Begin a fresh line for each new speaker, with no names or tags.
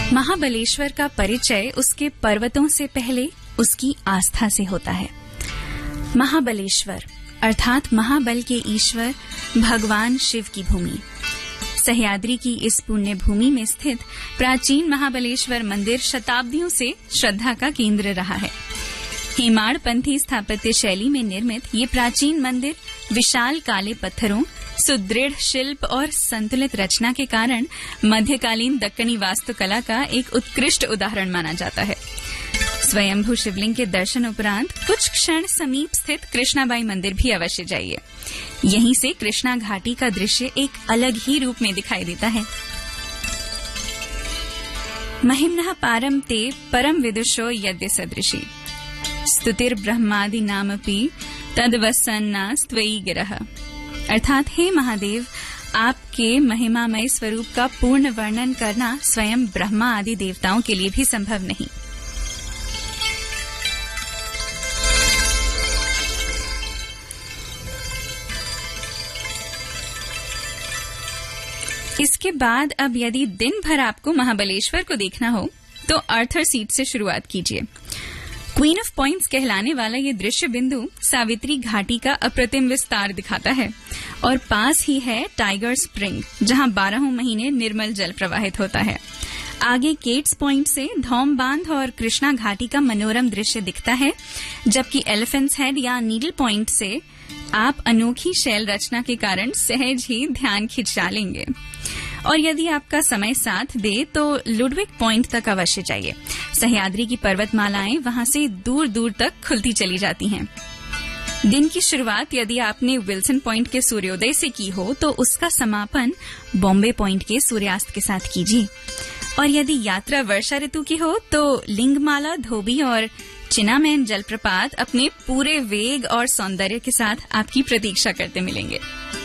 महाबलेश्वर का परिचय उसके पर्वतों से पहले उसकी आस्था से होता है। महाबलेश्वर अर्थात महाबल के ईश्वर भगवान शिव की भूमि। सह्याद्री की इस पुण्य भूमि में स्थित प्राचीन महाबलेश्वर मंदिर शताब्दियों से श्रद्धा का केंद्र रहा है। हेमाड़पंथी स्थापत्य शैली में निर्मित ये प्राचीन मंदिर विशाल काले पत्थरों, सुदृढ़ शिल्प और संतुलित रचना के कारण मध्यकालीन दक्कनी वास्तुकला का एक उत्कृष्ट उदाहरण माना जाता है। स्वयंभू शिवलिंग के दर्शन उपरांत कुछ क्षण समीप स्थित कृष्णाबाई मंदिर भी अवश्य जाइए। यहीं से कृष्णा घाटी का दृश्य एक अलग ही रूप में दिखाई देता है। महिम्नः पारम ते परम विदुषो यद्य सदृशी स्तुतिर ब्रह्मादि नामपि तद्वसन्नास्त्वयि गिरः। अर्थात हे महादेव, आपके महिमामय स्वरूप का पूर्ण वर्णन करना स्वयं ब्रह्मा आदि देवताओं के लिए भी संभव नहीं। इसके बाद अब यदि दिन भर आपको महाबलेश्वर को देखना हो तो आर्थर सीट से शुरुआत कीजिए। क्वीन ऑफ पॉइंट्स कहलाने वाला ये दृश्य बिंदु सावित्री घाटी का अप्रतिम विस्तार दिखाता है और पास ही है टाइगर स्प्रिंग, जहां 12 महीने निर्मल जल प्रवाहित होता है। आगे केट्स पॉइंट से धौम बांध और कृष्णा घाटी का मनोरम दृश्य दिखता है, जबकि एलिफेंट्स हेड या नीडल पॉइंट से आप अनोखी शैल रचना के कारण सहज ही ध्यान खिंचा लेंगे। और यदि आपका समय साथ दे तो लुडविक पॉइंट तक अवश्य जाइए। सह्याद्री की पर्वतमालाएं वहां से दूर दूर तक खुलती चली जाती हैं। दिन की शुरुआत यदि आपने विल्सन पॉइंट के सूर्योदय से की हो तो उसका समापन बॉम्बे पॉइंट के सूर्यास्त के साथ कीजिए। और यदि यात्रा वर्षा ऋतु की हो तो लिंगमाला, धोबी और चिनामैन जलप्रपात अपने पूरे वेग और सौंदर्य के साथ आपकी प्रतीक्षा करते मिलेंगे।